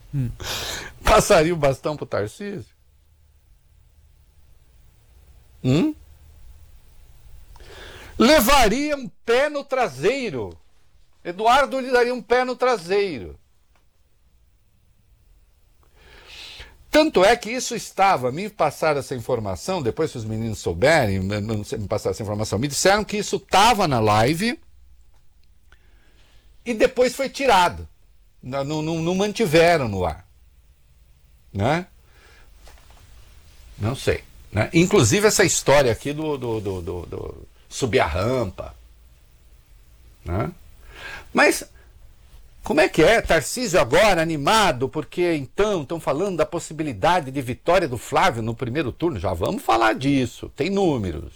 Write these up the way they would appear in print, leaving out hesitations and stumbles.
Passaria o bastão pro Tarcísio? Levaria um pé no traseiro. Eduardo lhe daria um pé no traseiro. Tanto é que isso estava, me passaram essa informação, depois que os meninos souberem, me passaram essa informação, me disseram que isso estava na live e depois foi tirado. Não mantiveram no ar. Né? Não sei. Né? Inclusive essa história aqui do subir a rampa. Né? Mas como é que é? Tarcísio agora animado, porque então estão falando da possibilidade de vitória do Flávio no primeiro turno. Já vamos falar disso, tem números.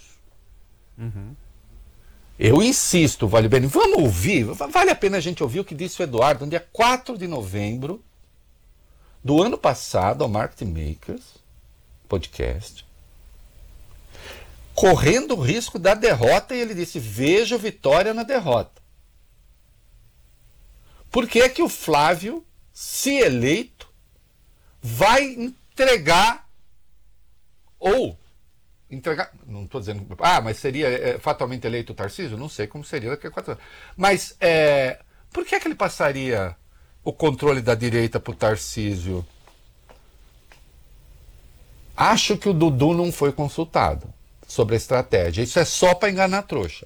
Eu insisto, Vale Bene, vamos ouvir, vale a pena a gente ouvir o que disse o Eduardo no dia 4 de novembro do ano passado ao Market Makers podcast, correndo o risco da derrota, e ele disse: vejo vitória na derrota. Por que é que o Flávio, se eleito, vai entregar, não estou dizendo, mas seria fatalmente eleito o Tarcísio? Não sei como seria daqui a 4 anos. Mas por que é que ele passaria o controle da direita para o Tarcísio? Acho que o Dudu não foi consultado sobre a estratégia. Isso é só para enganar a trouxa.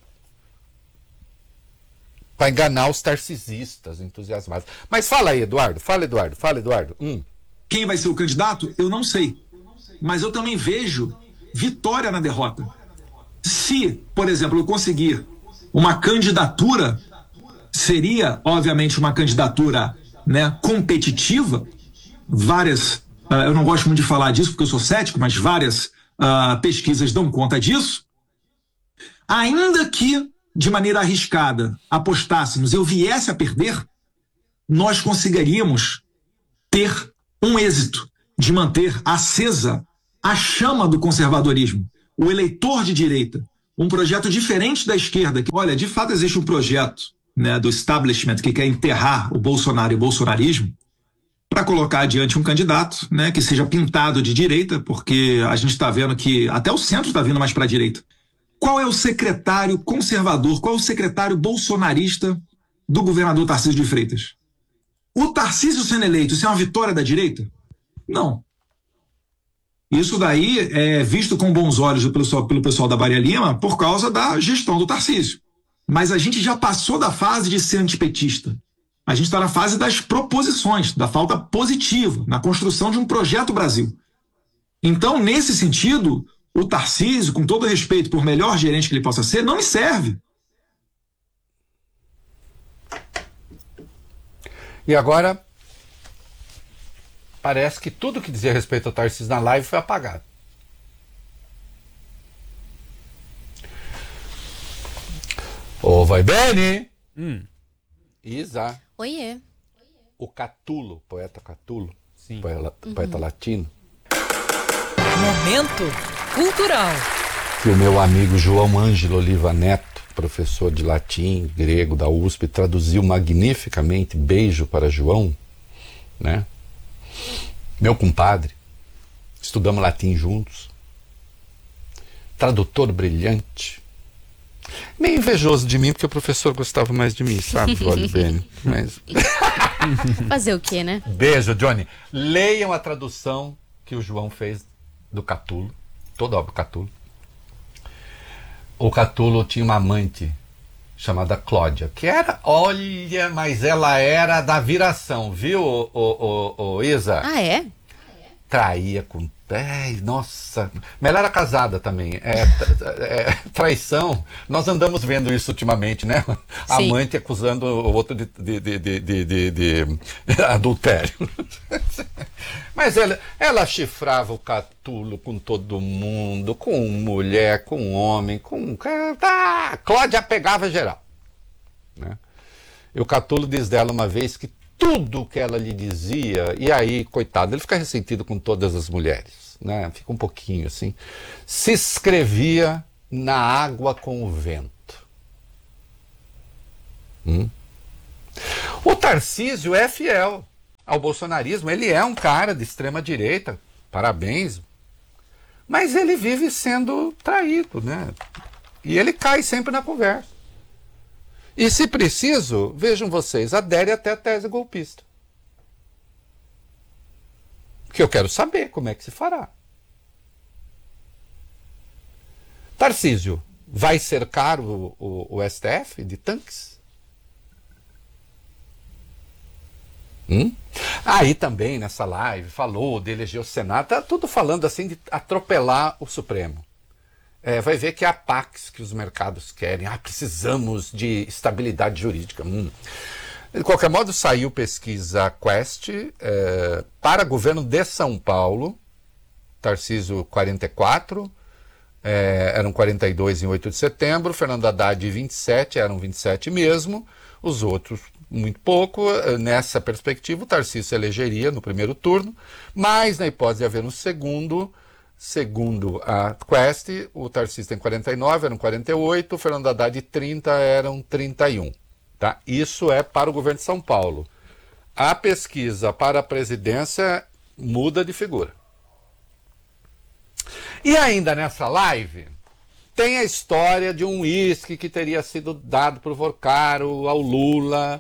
Para enganar os tarcisistas entusiasmados. Mas fala aí, Eduardo. Fala, Eduardo. Quem vai ser o candidato? Eu não sei. Mas eu também vejo vitória na derrota. Se, por exemplo, eu conseguir uma candidatura, seria, obviamente, uma candidatura, né, competitiva. Várias, eu não gosto muito de falar disso porque eu sou cético, mas várias pesquisas dão conta disso. Ainda que de maneira arriscada apostássemos, eu viesse a perder, nós conseguiríamos ter um êxito de manter acesa a chama do conservadorismo, o eleitor de direita, um projeto diferente da esquerda. Que, olha, de fato existe um projeto, né, do establishment que quer enterrar o Bolsonaro e o bolsonarismo para colocar adiante um candidato, né, que seja pintado de direita, porque a gente está vendo que até o centro está vindo mais para a direita. Qual é o secretário conservador, qual é o secretário bolsonarista do governador Tarcísio de Freitas? O Tarcísio sendo eleito, isso é uma vitória da direita? Não. Isso daí é visto com bons olhos pelo pessoal da Faria Lima por causa da gestão do Tarcísio. Mas a gente já passou da fase de ser antipetista. A gente está na fase das proposições, da falta positiva, na construção de um projeto Brasil. Então, nesse sentido, o Tarcísio, com todo respeito por melhor gerente que ele possa ser, não me serve. E agora, parece que tudo que dizia respeito ao Tarcísio na live foi apagado. Vai bene? Isa. Oiê. O Catulo, poeta Catulo, Sim. poeta latino. Momento cultural. Que o meu amigo João Ângelo Oliva Neto, professor de latim, grego da USP, traduziu magnificamente. Beijo para João, né? Meu compadre, estudamos latim juntos, tradutor brilhante, meio invejoso de mim porque o professor gostava mais de mim, sabe, Vale Bene? Mas Fazer o quê, né? beijo, Johnny. Leiam a tradução que o João fez do Catulo, toda a obra do Catulo. O Catulo tinha uma amante chamada Cláudia, que era, olha, mas ela era da viração, viu, o Isa? Ah, é? Traía com... nossa, mas ela era casada também. Traição. Nós andamos vendo isso ultimamente, né? A Sim. amante acusando o outro de adultério. Mas ela chifrava o Catulo com todo mundo, com mulher, com homem, com... Cláudia pegava geral, né? E o Catulo diz dela uma vez que tudo que ela lhe dizia, e aí, coitado, ele fica ressentido com todas as mulheres, né? Fica um pouquinho assim. Se escrevia na água com o vento. O Tarcísio é fiel. ao bolsonarismo. Ele é um cara de extrema direita, parabéns, mas ele vive sendo traído, né? E ele cai sempre na conversa. E se preciso, vejam vocês, adere até a tese golpista. Que eu quero saber como é que se fará. Tarcísio, vai cercar o STF de tanques? Aí também nessa live falou de eleger o Senado, tá tudo falando assim de atropelar o Supremo. Vai ver que é a Pax que os mercados querem. Precisamos de estabilidade jurídica. De qualquer modo, saiu pesquisa Quest para governo de São Paulo, Tarcísio 44, eram 42 em 8 de setembro, Fernando Haddad 27, eram 27 mesmo, os outros muito pouco. Nessa perspectiva, o Tarcísio se elegeria no primeiro turno, mas na hipótese de haver um segundo a Quest, o Tarcísio tem 49, eram 48, o Fernando Haddad 30, eram 31. Tá? Isso é para o governo de São Paulo. A pesquisa para a presidência muda de figura. E ainda nessa live, tem a história de um uísque que teria sido dado por Vorcaro ao Lula.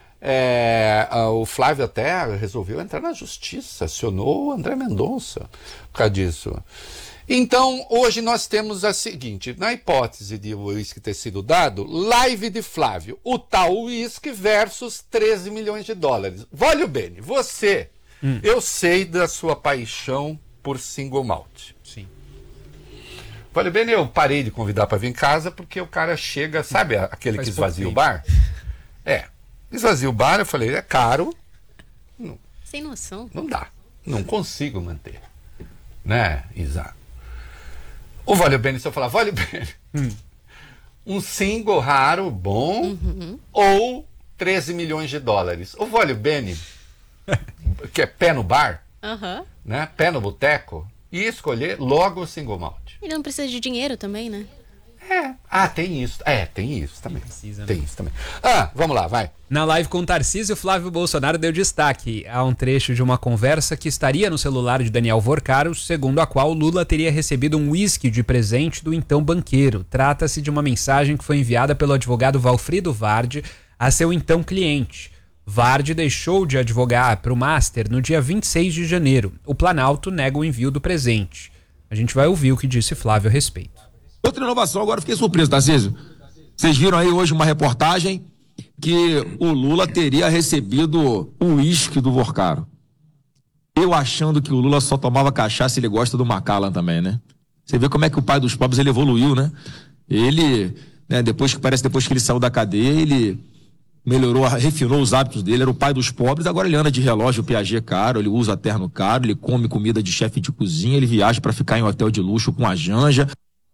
O Flávio até resolveu entrar na justiça, acionou o André Mendonça por causa disso. Então, hoje nós temos a seguinte, na hipótese de o uísque ter sido dado, live de Flávio, o tal uísque versus 13 milhões de dólares. Vólio Bene, você, eu sei da sua paixão por single malt. Sim. Vólio Bene, eu parei de convidar para vir em casa porque o cara chega, sabe aquele que esvazia o bar? Esvazia o bar, eu falei, é caro. Sem noção. Não dá, não consigo manter. Né, Isa? O Vólio Bene, se eu falar, Vólio Bene, um single raro, bom, ou 13 milhões de dólares. O Vólio Bene, que é pé no bar, né, pé no boteco, e escolher logo o single malt. Ele não precisa de dinheiro também, né? Tem isso. Tem isso também. Precisa, né? Tem isso também. Vamos lá, vai. Na live com o Tarcísio, Flávio Bolsonaro deu destaque a um trecho de uma conversa que estaria no celular de Daniel Vorcaro, segundo a qual Lula teria recebido um uísque de presente do então banqueiro. Trata-se de uma mensagem que foi enviada pelo advogado Valfrido Vardi a seu então cliente. Vardi deixou de advogar para o Master no dia 26 de janeiro. O Planalto nega o envio do presente. A gente vai ouvir o que disse Flávio a respeito. Outra inovação, agora fiquei surpreso, Tarcísio. Vocês viram aí hoje uma reportagem que o Lula teria recebido o uísque do Vorcaro. Eu achando que o Lula só tomava cachaça, ele gosta do Macallan também, né? Você vê como é que o pai dos pobres ele evoluiu, né? Ele, né, depois que ele saiu da cadeia, ele melhorou, refinou os hábitos dele, era o pai dos pobres, agora ele anda de relógio Piaget caro, ele usa terno caro, ele come comida de chefe de cozinha, ele viaja para ficar em hotel de luxo com a Janja.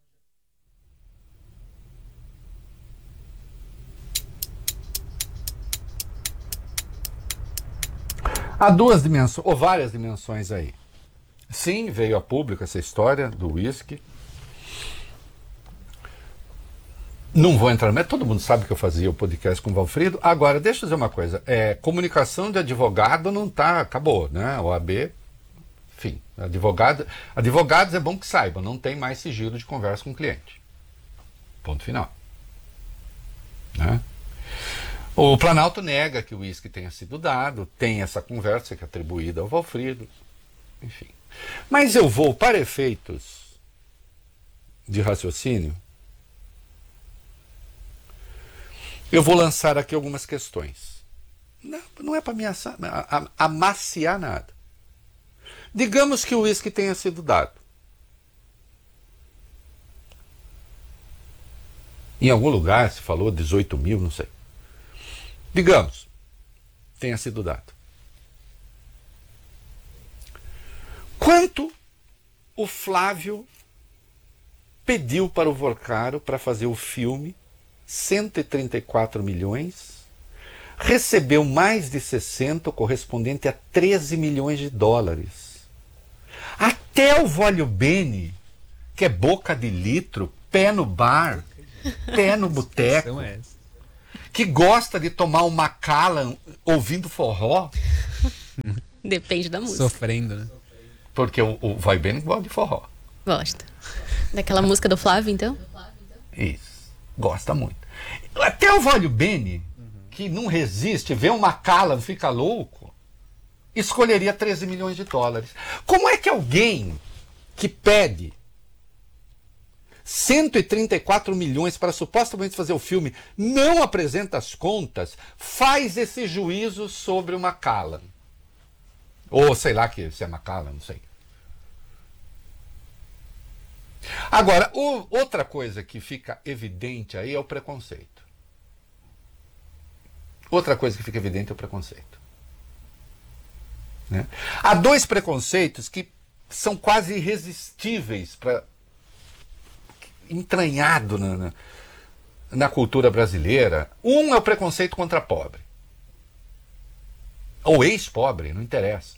Há duas dimensões, ou várias dimensões aí. Sim, veio a público essa história do uísque. Não vou entrar, mas todo mundo sabe que eu fazia o podcast com o Valfrido. Agora, deixa eu dizer uma coisa. Comunicação de advogado não tá, acabou, né? OAB, enfim. Advogados é bom que saibam, não tem mais sigilo de conversa com o cliente. Ponto final. Né? O Planalto nega que o uísque tenha sido dado, tem essa conversa que é atribuída ao Valfrido, enfim. Mas eu vou, para efeitos de raciocínio, eu vou lançar aqui algumas questões. Não é para me amaciar nada. Digamos que o uísque tenha sido dado. Em algum lugar se falou 18 mil, não sei. Digamos, tenha sido dado. Quanto o Flávio pediu para o Vorcaro para fazer o filme? 134 milhões. Recebeu mais de 60, correspondente a 13 milhões de dólares. Até o Vólio Bene, que é boca de litro, pé no bar, pé no boteco, que gosta de tomar um Macallan ouvindo forró, Depende da música. Sofrendo, né? Porque o Vai Bene gosta de forró. Gosta. Daquela música do Flávio, então? Isso. Gosta muito. Até o Vólio Bene, que não resiste, vê uma cala, fica louco, escolheria 13 milhões de dólares. Como é que alguém que pede 134 milhões para supostamente fazer o filme, não apresenta as contas, faz esse juízo sobre uma cala? Ou sei lá que se é Macallan, não sei. Agora, outra coisa que fica evidente aí é o preconceito. Outra coisa que fica evidente é o preconceito. Né? Há dois preconceitos que são quase irresistíveis para entranhado na cultura brasileira. Um é o preconceito contra pobre. Ou ex-pobre, não interessa.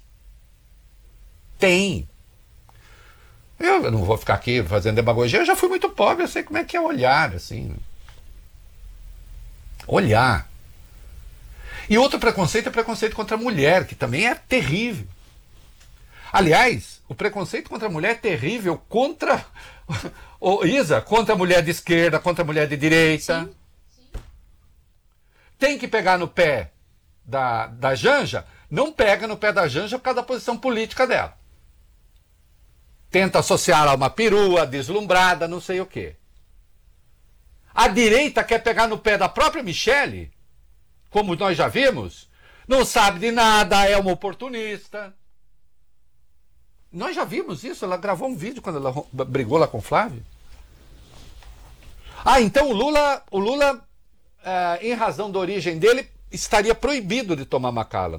Tem. Eu não vou ficar aqui fazendo demagogia, eu já fui muito pobre, eu sei como é que é olhar, assim. Olhar. E outro preconceito é o preconceito contra a mulher, que também é terrível. Aliás, o preconceito contra a mulher é terrível contra... Isa, contra a mulher de esquerda, contra a mulher de direita. Sim. Tem que pegar no pé da Janja? Não pega no pé da Janja por causa da posição política dela. Tenta associar a uma perua, deslumbrada, não sei o quê. A direita quer pegar no pé da própria Michele, como nós já vimos, não sabe de nada, é uma oportunista. Nós já vimos isso, ela gravou um vídeo quando ela brigou lá com o Flávio. Ah, então o Lula, em razão da origem dele, estaria proibido de tomar Macallan.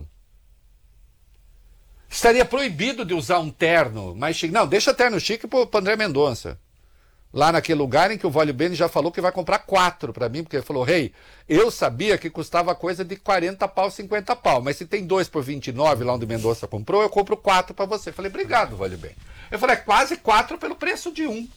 Estaria proibido de usar um terno mais chique. Não, deixa terno chique pro André Mendonça. Lá naquele lugar em que o Vólio Bene já falou que vai comprar 4 para mim, porque ele falou, rei, eu sabia que custava coisa de 40 pau, 50 pau, mas se tem 2 por 29 lá onde o Mendonça comprou, eu compro 4 para você. Eu falei, obrigado, Vólio Bene. Eu falei, é quase 4 pelo preço de 1.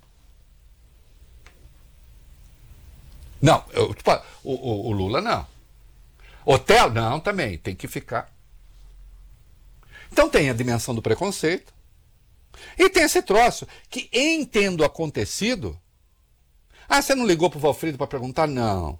Não, o Lula não. Hotel, não, também, tem que ficar. Então tem a dimensão do preconceito. E tem esse troço, que em tendo acontecido... Ah, você não ligou pro Valfrido para perguntar? Não.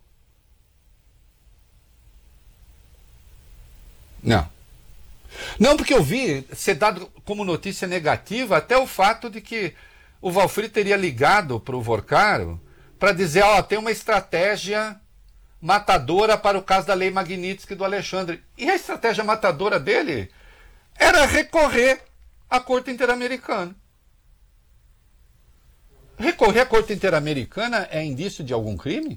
Não. Não, porque eu vi ser dado como notícia negativa até o fato de que o Valfrido teria ligado pro Vorcaro para dizer, ó, tem uma estratégia matadora para o caso da Lei Magnitsky do Alexandre. E a estratégia matadora dele era recorrer à Corte Interamericana. Recorrer à Corte Interamericana é indício de algum crime?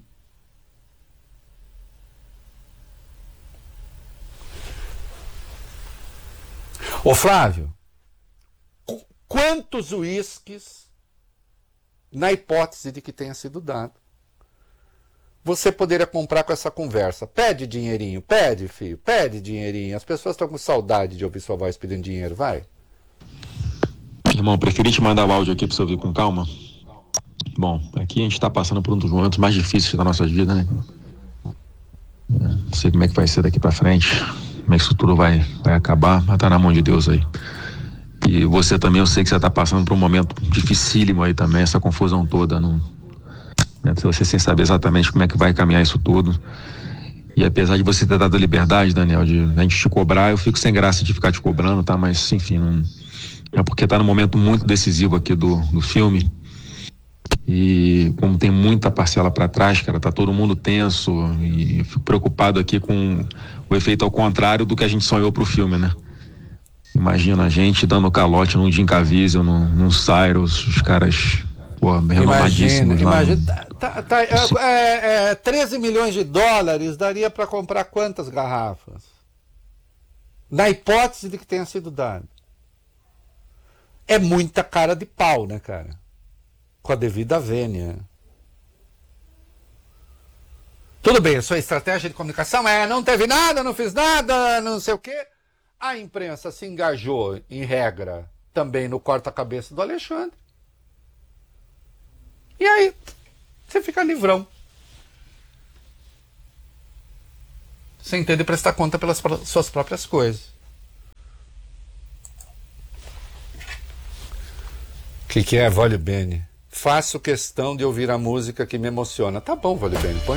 Ô Flávio, quantos uísques, na hipótese de que tenha sido dado, você poderia comprar com essa conversa? Pede dinheirinho, pede, filho, pede dinheirinho. As pessoas estão com saudade de ouvir sua voz pedindo dinheiro, vai. Irmão, preferi te mandar o áudio aqui pra você ouvir com calma. Bom, aqui a gente tá passando por um dos momentos mais difíceis da nossa vida, né? Não sei como é que vai ser daqui pra frente, como é que isso tudo vai acabar, mas tá na mão de Deus aí. E você também, eu sei que você tá passando por um momento dificílimo aí também, essa confusão toda, né? Você sem saber exatamente como é que vai caminhar isso tudo. E apesar de você ter dado a liberdade, Daniel, de a gente te cobrar, eu fico sem graça de ficar te cobrando, tá? Mas, enfim, não... é porque tá num momento muito decisivo aqui do filme. E como tem muita parcela para trás, cara, tá todo mundo tenso. E eu fico preocupado aqui com o efeito ao contrário do que a gente sonhou pro filme, né? Imagina a gente dando calote num Jim Caviezel, num Cyrus, os caras, pô, renomadíssimos lá. Imagina, 13 milhões de dólares daria para comprar quantas garrafas? Na hipótese de que tenha sido dado. É muita cara de pau, né, cara? Com a devida vênia. Tudo bem, a sua estratégia de comunicação não teve nada, não fiz nada, não sei o quê. A imprensa se engajou, em regra, também no corta-cabeça do Alexandre. E aí, você fica livrão. Sem ter de prestar conta pelas suas próprias coisas. que é, Vale Bene? Faço questão de ouvir a música que me emociona. Tá bom, Vale Bene, põe